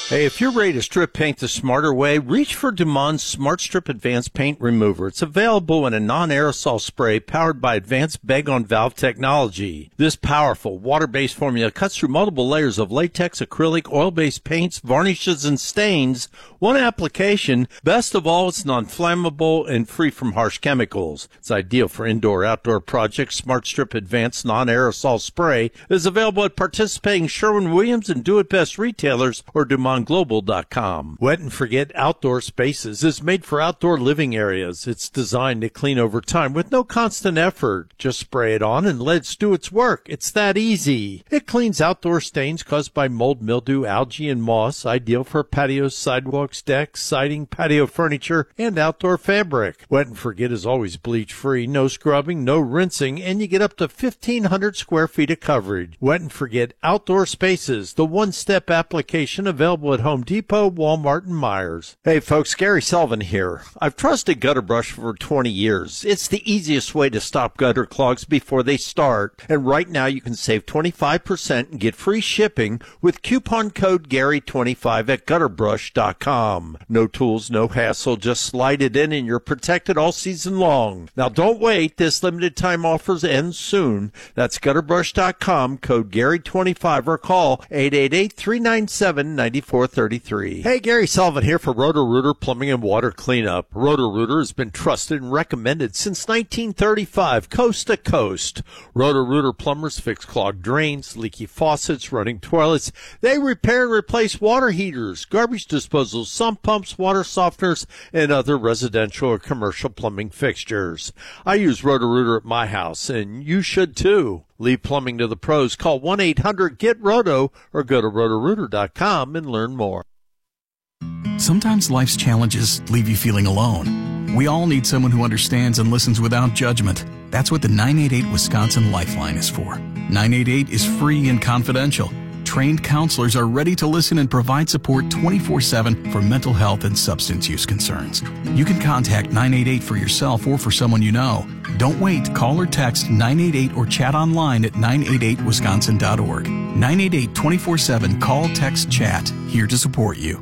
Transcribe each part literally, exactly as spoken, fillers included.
Hey, if you're ready to strip paint the smarter way, reach for Dumond's Smart Strip Advanced Paint Remover. It's available in a non-aerosol spray powered by advanced bag-on-valve technology. This powerful water-based formula cuts through multiple layers of latex, acrylic, oil-based paints, varnishes, and stains. One application. Best of all, it's non-flammable and free from harsh chemicals. It's ideal for indoor-outdoor projects. Smart Strip Advanced Non-Aerosol Spray is available at participating Sherwin-Williams and Do-It-Best retailers or Dumond Global dot com. Wet and Forget Outdoor Spaces is made for outdoor living areas. It's designed to clean over time with no constant effort. Just spray it on and let it do its work. It's that easy. It cleans outdoor stains caused by mold, mildew, algae, and moss. Ideal for patios, sidewalks, decks, siding, patio furniture, and outdoor fabric. Wet and Forget is always bleach-free, no scrubbing, no rinsing, and you get up to fifteen hundred square feet of coverage. Wet and Forget Outdoor Spaces, the one-step application available at Home Depot, Walmart, and Myers. Hey folks, Gary Sullivan here. I've trusted Gutter Brush for twenty years. It's the easiest way to stop gutter clogs before they start. And right now you can save twenty-five percent and get free shipping with coupon code Gary twenty-five at gutter brush dot com. No tools, no hassle, just slide it in and you're protected all season long. Now don't wait, this limited time offers end soon. That's gutter brush dot com, code Gary twenty-five, or call eight eight eight, three nine seven, nine four three three. Hey, Gary Sullivan here for Roto-Rooter Plumbing and Water Cleanup. Roto-Rooter has been trusted and recommended since nineteen thirty-five, coast to coast. Roto-Rooter plumbers fix clogged drains, leaky faucets, running toilets. They repair and replace water heaters, garbage disposals, sump pumps, water softeners, and other residential or commercial plumbing fixtures. I use Roto-Rooter at my house, and you should too. Leave plumbing to the pros. Call one eight hundred get roto or go to roto rooter dot com and learn more. Sometimes life's challenges leave you feeling alone. We all need someone who understands and listens without judgment. That's what the nine eight eight Wisconsin Lifeline is for. nine eight eight is free and confidential. Trained counselors are ready to listen and provide support twenty-four seven for mental health and substance use concerns. You can contact nine eight eight for yourself or for someone you know. Don't wait. Call or text nine eight eight or chat online at nine eight eight wisconsin dot org. nine eight eight, twenty-four seven, call, text, chat. Here to support you.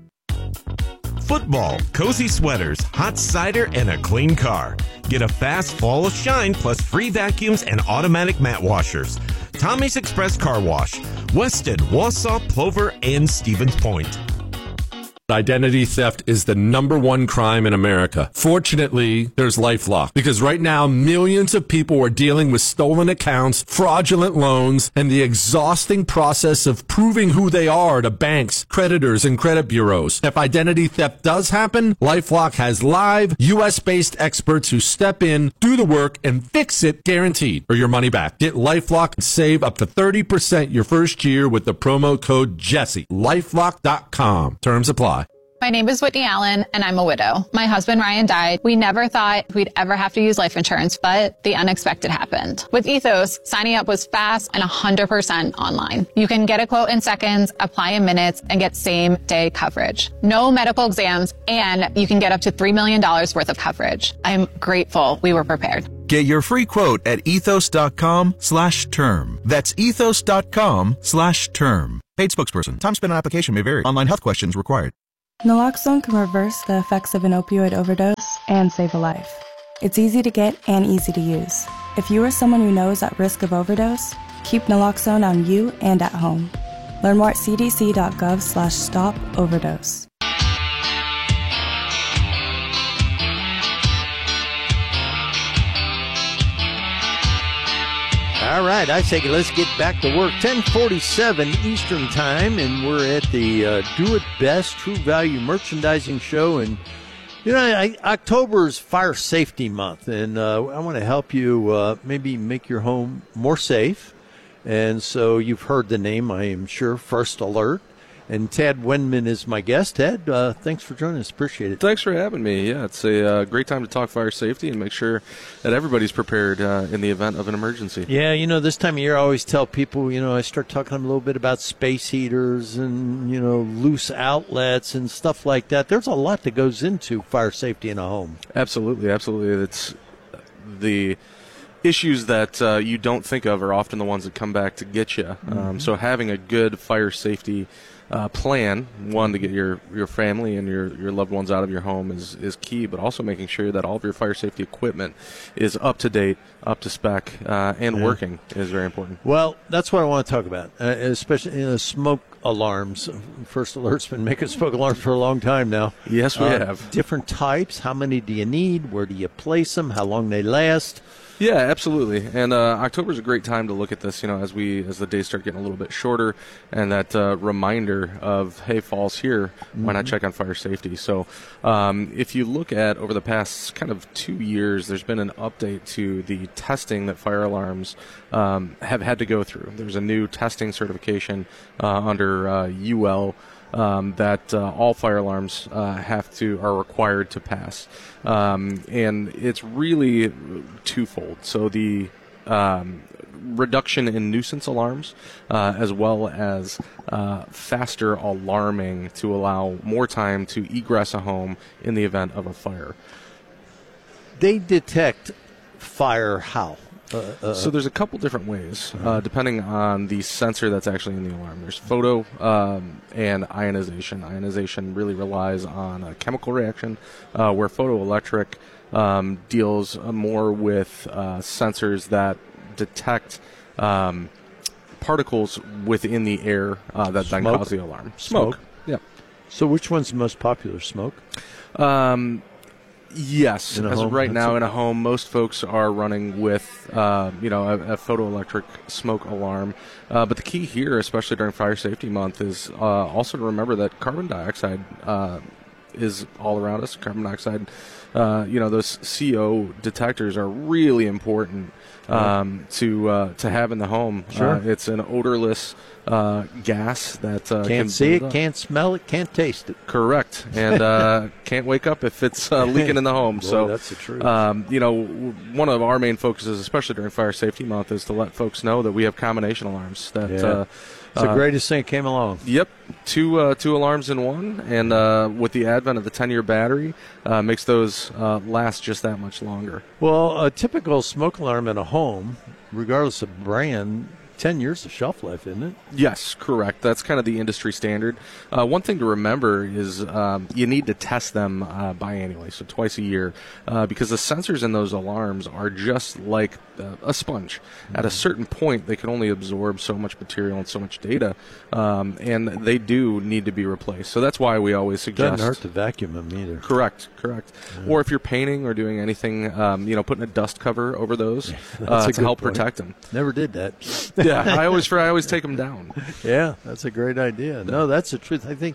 Football, cozy sweaters, hot cider, and a clean car. Get a fast fall shine plus free vacuums and automatic mat washers. Tommy's Express Car Wash, Weston, Wausau, Plover, and Stevens Point. Identity theft is the number one crime in America. Fortunately, there's LifeLock, because right now millions of people are dealing with stolen accounts, fraudulent loans, and the exhausting process of proving who they are to banks, creditors, and credit bureaus. If identity theft does happen, LifeLock has live U S-based experts who step in, do the work, and fix it guaranteed, or your money back. Get LifeLock and save up to thirty percent your first year with the promo code Jesse. lifelock dot com. Terms apply. My name is Whitney Allen, and I'm a widow. My husband, Ryan, died. We never thought we'd ever have to use life insurance, but the unexpected happened. With Ethos, signing up was fast and one hundred percent online. You can get a quote in seconds, apply in minutes, and get same-day coverage. No medical exams, and you can get up to three million dollars worth of coverage. I'm grateful we were prepared. Get your free quote at ethos.com slash term. That's ethos.com slash term. Paid spokesperson. Time spent on application may vary. Online health questions required. Naloxone can reverse the effects of an opioid overdose and save a life. It's easy to get and easy to use. If you or someone you know is at risk of overdose, keep naloxone on you and at home. Learn more at cdc.gov slash stop overdose. All right, I say let's get back to work. ten forty-seven Eastern Time, and we're at the uh, Do It Best True Value Merchandising Show. And, you know, I, October's Fire Safety Month, and uh, I want to help you uh, maybe make your home more safe. And so you've heard the name, I am sure, First Alert. And Tad Wendman is my guest. Tad, uh, thanks for joining us. Appreciate it. Thanks for having me. Yeah, it's a uh, great time to talk fire safety and make sure that everybody's prepared uh, in the event of an emergency. Yeah, you know, this time of year I always tell people, you know, I start talking a little bit about space heaters and, you know, loose outlets and stuff like that. There's a lot that goes into fire safety in a home. Absolutely, absolutely. It's the issues that uh, you don't think of are often the ones that come back to get you. Mm-hmm. Um, so having a good fire safety uh, plan, one, to get your, your family and your, your loved ones out of your home is, is key, but also making sure that all of your fire safety equipment is up to date, up to spec, uh, and yeah. working is very important. Well, that's what I want to talk about, uh, especially uh, smoke alarms. First Alert's been making smoke alarms for a long time now. Yes, we uh, have. Different types. How many do you need? Where do you place them? How long they last? Yeah, absolutely. And uh, October is a great time to look at this, you know, as we as the days start getting a little bit shorter, and that uh, reminder of, hey, fall's here, mm-hmm. why not check on fire safety? So um, if you look at over the past kind of two years, there's been an update to the testing that fire alarms um, have had to go through. There's a new testing certification uh, under uh, U L Um, that uh, all fire alarms uh, have to are required to pass, um, and it's really twofold. So the um, reduction in nuisance alarms, uh, as well as uh, faster alarming to allow more time to egress a home in the event of a fire. They detect fire how? Uh, uh, so there's a couple different ways, uh, depending on the sensor that's actually in the alarm. There's photo um, and ionization. Ionization really relies on a chemical reaction, uh, where photoelectric um, deals more with uh, sensors that detect um, particles within the air uh, that Smoke. then cause the alarm. Smoke. Smoke. Yeah. So which one's the most popular? Smoke? Um, Yes, as home, of right now a- in a home, most folks are running with, uh, you know, a, a photoelectric smoke alarm. Uh, but the key here, especially during Fire Safety Month, is uh, also to remember that carbon dioxide uh, is all around us. Carbon dioxide, uh, you know, those C O detectors are really important um, to uh, to have in the home. Sure. Uh, it's an odorless uh, gas that uh, Can't can see build it, up. can't smell it, can't taste it. Correct, and uh, can't wake up if it's uh, leaking in the home. Boy, so that's the truth. Um, you know, w- one of our main focuses, especially during Fire Safety Month, is to let folks know that we have combination alarms. That Yeah. uh, It's the uh, greatest thing that came along. Yep, two uh, two alarms in one, and uh, with the advent of the ten-year battery, uh, makes those uh, last just that much longer. Well, a typical smoke alarm in a home, regardless of brand, ten years of shelf life, isn't it? Yes, correct. That's kind of the industry standard. Uh, one thing to remember is um, you need to test them uh, biannually, so twice a year, uh, because the sensors in those alarms are just like uh, a sponge. Mm-hmm. At a certain point, they can only absorb so much material and so much data, um, and they do need to be replaced. So that's why we always suggest... Doesn't hurt to vacuum them either. Correct, correct. Yeah. Or if you're painting or doing anything, um, you know, putting a dust cover over those uh, to help point. protect them. Never did that. Yeah, I always try. I always take them down. Yeah, that's a great idea. No, that's the truth. I think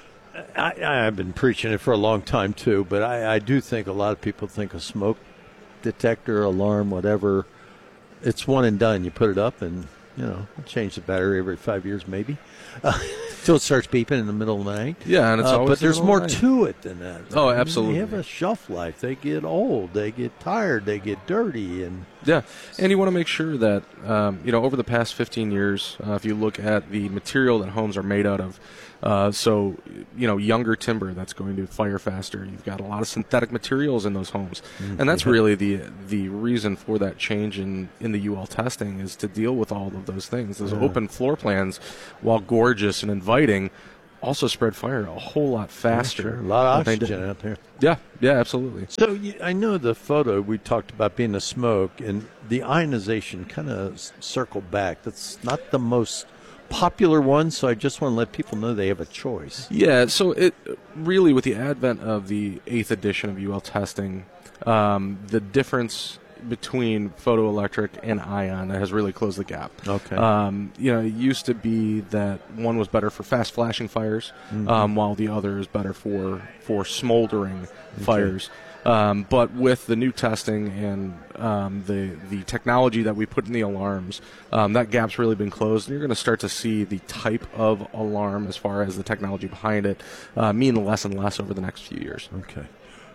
I, I've been preaching it for a long time too, but I, I do think a lot of people think a smoke detector, alarm, whatever, it's one and done. You put it up, and you know, change the battery every five years, maybe, uh, until it starts beeping in the middle of the night. Yeah, and it's uh, always but there's in the more night. to it than that. Oh, I mean, absolutely. They have a shelf life. They get old. They get tired. They get dirty, and Yeah, and you want to make sure that, um, you know, over the past fifteen years, uh, if you look at the material that homes are made out of, uh, so, you know, younger timber that's going to fire faster. You've got a lot of synthetic materials in those homes. Mm-hmm. And that's really the the reason for that change in, in the U L testing is to deal with all of those things. Those Yeah. open floor plans, while gorgeous and inviting, also spread fire a whole lot faster. Yeah, sure. A lot of than they oxygen did. out there. Yeah, yeah, absolutely. So you, I know the photo we talked about being the smoke, and the ionization kind of circled back. That's not the most popular one, so I just want to let people know they have a choice. Yeah, so it really, with the advent of the eighth edition of U L testing, um, the difference between photoelectric and ion has really closed the gap. Okay. Um, you know, it used to be that one was better for fast flashing fires, Mm-hmm. um, while the other is better for for smoldering fires. Um, but with the new testing and um, the the technology that we put in the alarms, um, that gap's really been closed. And you're going to start to see the type of alarm, as far as the technology behind it, uh, mean less and less over the next few years. Okay.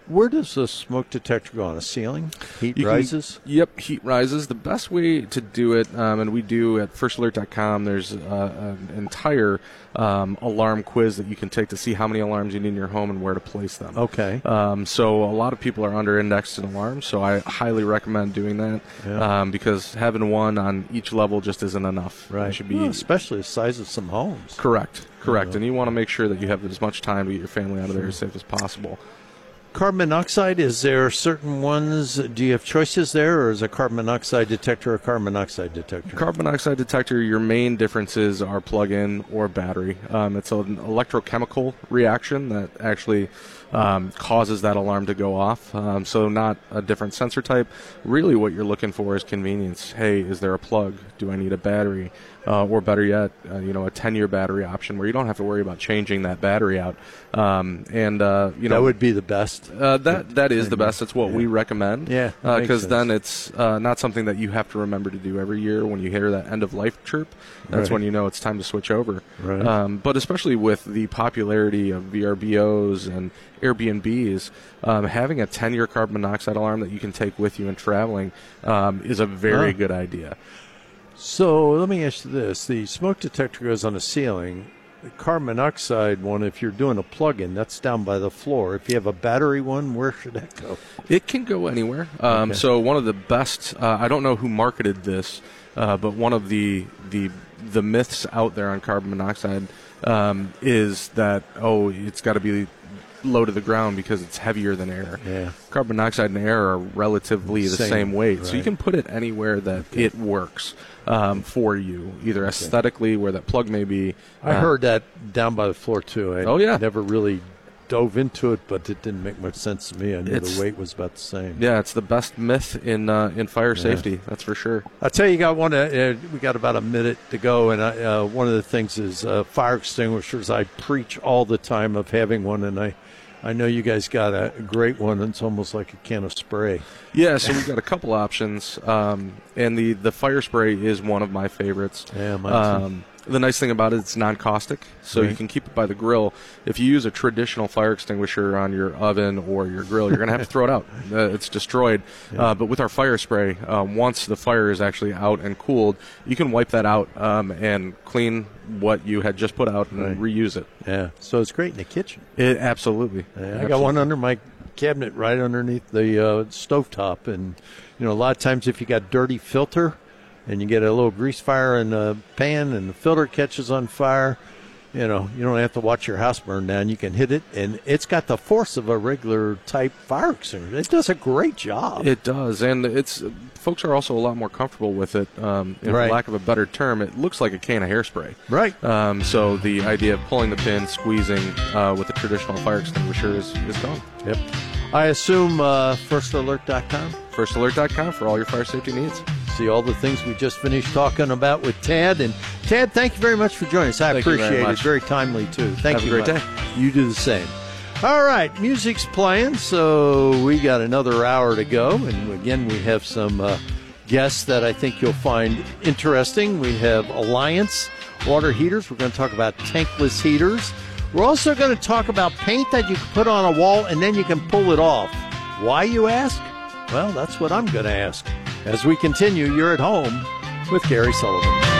Where does the smoke detector go? On a ceiling? Heat You can- rises? Yep, heat rises. The best way to do it, um, and we do at first alert dot com, there's uh, an entire um, alarm quiz that you can take to see how many alarms you need in your home and where to place them. Okay. Um, so a lot of people are under-indexed in alarms, so I highly recommend doing that Yeah. um, because having one on each level just isn't enough. Right. It should be Well, especially the size of some homes. correct. Correct. Yeah. And you want to make sure that you have as much time to get your family out of there as safe as possible. Carbon monoxide, is there certain ones, do you have choices there, or is a carbon monoxide detector a carbon monoxide detector? Carbon monoxide detector, your main differences are plug-in or battery. Um, it's an electrochemical reaction that actually um, causes that alarm to go off. Um, so not a different sensor type. Really what you're looking for is convenience. Hey, is there a plug? Do I need a battery? Uh, or better yet, uh, you know, a ten-year battery option where you don't have to worry about changing that battery out. Um, and, uh, you know. That would be the best. Uh, that that is the best. That's what Yeah. we recommend. Yeah, that makes because sense. then it's uh, not something that you have to remember to do every year. When you hear that end of life chirp, that's Right. when you know it's time to switch over. Right. Um, but especially with the popularity of V R B Os and Airbnbs, um, having a ten-year carbon monoxide alarm that you can take with you in traveling um, is a very Huh. good idea. So let me ask you this. The smoke detector goes on the ceiling. The carbon monoxide one, if you're doing a plug-in, that's down by the floor. If you have a battery one, where should that go? It can go anywhere. Um, Okay. So one of the best, uh, I don't know who marketed this, uh, but one of the the the myths out there on carbon monoxide um, is that, oh, it's got to be low to the ground because it's heavier than air. Yeah. Carbon dioxide and air are relatively the Same, same, weight, so you right. can put it anywhere that it works um, for you, either aesthetically, where that plug may be. I uh, heard that down by the floor, too. I Oh, yeah. never really dove into it, but it didn't make much sense to me. I knew It's- the weight was about the same. Yeah, it's the best myth in uh, in fire safety. That's for sure. I'll tell you, got one. Uh, we got about a minute to go, and I, uh, one of the things is uh, fire extinguishers. I preach all the time of having one, and I, I know you guys got a great one. It's almost like a can of spray. Yeah, so we've got a couple options, um, and the, the fire spray is one of my favorites. Yeah, mine too. Um, the nice thing about it, it's non-caustic, so Right. you can keep it by the grill. If you use a traditional fire extinguisher on your oven or your grill, you're going to have to throw it out. Uh, it's destroyed. Uh, but with our fire spray, um, once the fire is actually out and cooled, you can wipe that out um, and clean what you had just put out and Right. reuse it. Yeah, so it's great in the kitchen. It absolutely. Yeah, I got one under my cabinet right underneath the uh, stovetop, and you know, a lot of times if you got dirty filter and you get a little grease fire in the pan and the filter catches on fire, you know, you don't have to watch your house burn down. You can hit it, and it's got the force of a regular type fire extinguisher. It does a great job. It does, and it's folks are also a lot more comfortable with it. Um, and Right. For lack of a better term, it looks like a can of hairspray. Right. Um, so the idea of pulling the pin, squeezing uh, with a traditional fire extinguisher is, is gone. Yep. I assume uh, first alert dot com. first alert dot com for all your fire safety needs. See all the things we just finished talking about with Tad. And Tad, thank you very much for joining us. I Thank you appreciate very it. much. Very timely, too. Thank Have a you. great much. day. You do the same. All right, music's playing, so we got another hour to go. And again, we have some uh, guests that I think you'll find interesting. We have Alliance water heaters. We're going to talk about tankless heaters. We're also going to talk about paint that you can put on a wall and then you can pull it off. Why, you ask? Well, that's what I'm going to ask. As we continue, you're at home with Gary Sullivan.